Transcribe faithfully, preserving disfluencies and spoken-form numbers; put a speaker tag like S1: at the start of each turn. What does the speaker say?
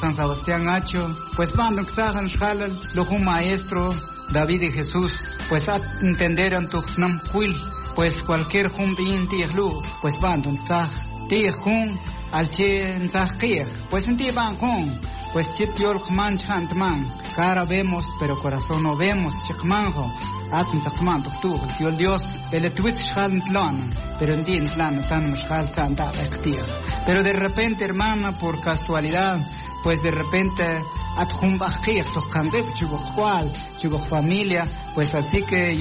S1: San Sebastián Hacho, pues van xagan xhalal lo un maestro David y Jesús, pues a entender en tu nam quil, pues cualquier jum bin tieglu, pues van don zag tieg kun al che nzagkieg, pues en ti van kun, pues chitiol man chantman, cara vemos pero corazón no vemos, chikmanjo. Atin sakman tu el Dios el twitch shal tlana pero en din tlana tan mushal santa ektia pero de repente hermana por casualidad pues de repente at humbakhiq to kande chugo cual chugo familia pues así que